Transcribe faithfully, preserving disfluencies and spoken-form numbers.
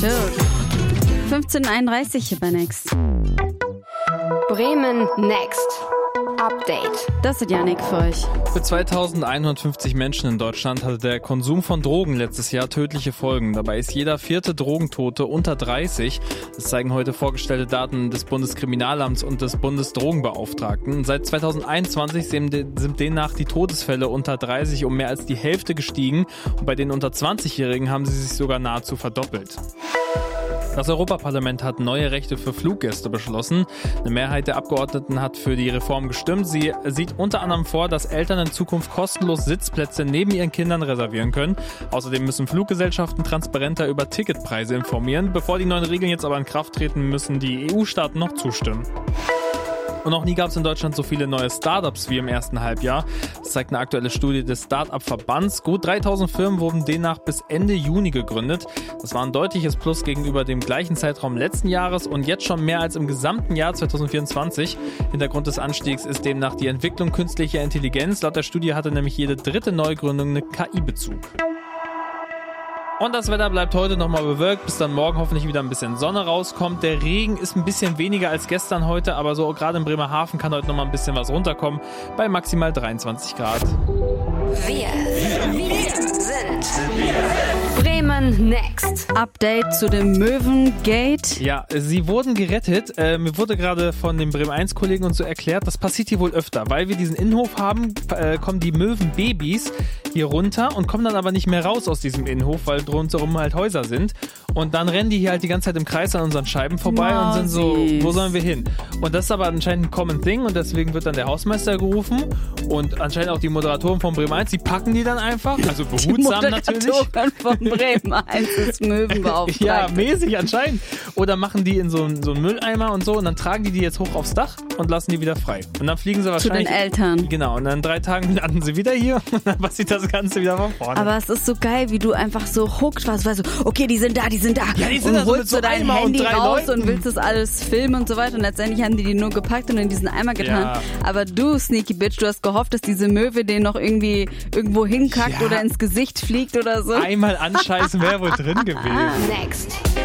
Chill. fünfzehn Uhr einunddreißig hier bei Next. Bremen Next. Update. Das ist Yannick für euch. Für zweitausendeinhundertfünfzig Menschen in Deutschland hatte der Konsum von Drogen letztes Jahr tödliche Folgen. Dabei ist jeder vierte Drogentote unter dreißig. Das zeigen heute vorgestellte Daten des Bundeskriminalamts und des Bundesdrogenbeauftragten. Seit zweitausendeinundzwanzig sind demnach die Todesfälle unter dreißig um mehr als die Hälfte gestiegen. Und bei den unter zwanzigjährigen haben sie sich sogar nahezu verdoppelt. Das Europaparlament hat neue Rechte für Fluggäste beschlossen. Eine Mehrheit der Abgeordneten hat für die Reform gestimmt. Sie sieht unter anderem vor, dass Eltern in Zukunft kostenlos Sitzplätze neben ihren Kindern reservieren können. Außerdem müssen Fluggesellschaften transparenter über Ticketpreise informieren. Bevor die neuen Regeln jetzt aber in Kraft treten, müssen die E U-Staaten noch zustimmen. Und noch nie gab es in Deutschland so viele neue Startups wie im ersten Halbjahr. Das zeigt eine aktuelle Studie des Start-up-Verbands. Gut dreitausend Firmen wurden demnach bis Ende Juni gegründet. Das war ein deutliches Plus gegenüber dem gleichen Zeitraum letzten Jahres und jetzt schon mehr als im gesamten Jahr zweitausendvierundzwanzig. Hintergrund des Anstiegs ist demnach die Entwicklung künstlicher Intelligenz. Laut der Studie hatte nämlich jede dritte Neugründung eine K I-Bezug. Und das Wetter bleibt heute nochmal bewölkt, bis dann morgen hoffentlich wieder ein bisschen Sonne rauskommt. Der Regen ist ein bisschen weniger als gestern heute, aber so gerade in Bremerhaven kann heute nochmal ein bisschen was runterkommen, bei maximal dreiundzwanzig Grad. Wir, wir sind Bremen Next. Update zu dem Möwengate. Ja, sie wurden gerettet. Äh, mir wurde gerade von dem Bremen eins Kollegen und so erklärt, das passiert hier wohl öfter. Weil wir diesen Innenhof haben, äh, kommen die Möwenbabys hier runter und kommen dann aber nicht mehr raus aus diesem Innenhof, weil drumherum halt Häuser sind. Und dann rennen die hier halt die ganze Zeit im Kreis an unseren Scheiben vorbei oh, und sind so, süß. Wo sollen wir hin? Und das ist aber anscheinend ein common thing und deswegen wird dann der Hausmeister gerufen und anscheinend auch die Moderatoren von Bremen eins, die packen die dann einfach, also behutsam die natürlich. Moderatoren von Bremen eins ist Möwenbeauftragte. Ja, mäßig anscheinend. Oder machen die in so einen, so einen Mülleimer und so und dann tragen die die jetzt hoch aufs Dach und lassen die wieder frei. Und dann fliegen sie wahrscheinlich... Zu den Eltern. Genau, und dann in drei Tagen landen sie wieder hier und dann passiert das Ganze wieder von vorne. Aber es ist so geil, wie du einfach so hooked warst, weißt du, okay, die sind da, die sind da. Ja, die sind und da so holst mit so du dein Eimer und Handy drei raus Leuten. und willst das alles filmen und so weiter. Und letztendlich haben die die nur gepackt und in diesen Eimer getan. Ja. Aber du, Sneaky Bitch, du hast gehofft, dass diese Möwe den noch irgendwie irgendwo hinkackt Ja. oder ins Gesicht fliegt oder so. Einmal anscheißen wäre wohl drin gewesen. Next.